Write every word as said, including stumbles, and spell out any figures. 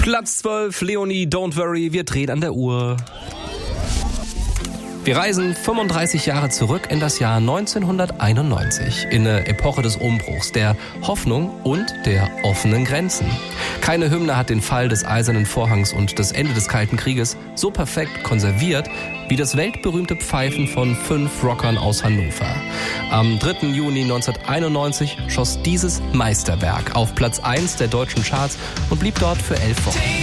Platz zwölf, Leonie, Don't Worry, wir drehen an der Uhr. Wir reisen fünfunddreißig Jahre zurück in das Jahr neunzehnhunderteinundneunzig, in eine Epoche des Umbruchs, der Hoffnung und der offenen Grenzen. Keine Hymne hat den Fall des Eisernen Vorhangs und das Ende des Kalten Krieges so perfekt konserviert wie das weltberühmte Pfeifen von fünf Rockern aus Hannover. Am dritten Juni neunzehnhunderteinundneunzig schoss dieses Meisterwerk auf Platz eins der deutschen Charts und blieb dort für elf Wochen.